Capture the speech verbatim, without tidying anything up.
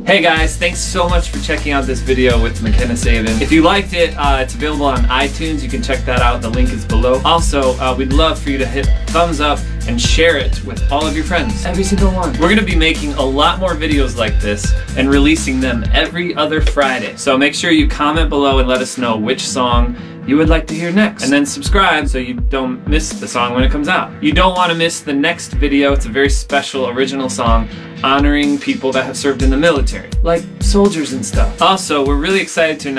Hey guys, thanks so much for checking out this video with McKenna Sabin. If you liked it, uh, it's available on iTunes. You can check that out. The link is below. Also, uh, we'd love for you to hit thumbs up and share it with all of your friends. Every single one. We're gonna be making a lot more videos like this and releasing them every other Friday. So make sure you comment below and let us know which song you would like to hear next. And then subscribe so you don't miss the song when it comes out. You don't want to miss the next video. It's a very special original song honoring people that have served in the military, like soldiers and stuff. Also, we're really excited to announce